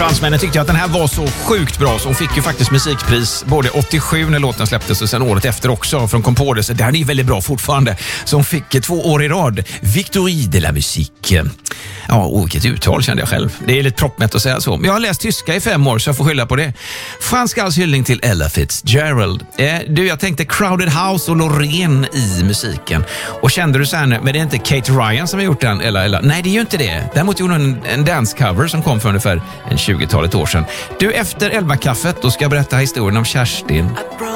fransmännen tyckte att den här var så sjukt bra så hon fick ju faktiskt musikpris både 87 när låten släpptes och sen året efter också från Compodes. Det här är väldigt bra fortfarande. Så hon fick 2 år i rad. Victorie de la musique. Ja, vilket uttal kände jag själv. Det är lite proppmätt att säga så. Men jag har läst tyska i 5 år så jag får skylla på det. Fransk hyllning till Ella Fitzgerald. Jag tänkte Crowded House och Loreen i musiken. Och kände du så här nu, men det är inte Kate Ryan som har gjort den? Eller. Nej, det är ju inte det. Däremot gjorde hon en dance-cover som kom för ungefär 20-talet år sedan. Du, efter 11-kaffet, då ska jag berätta historien om Kerstin.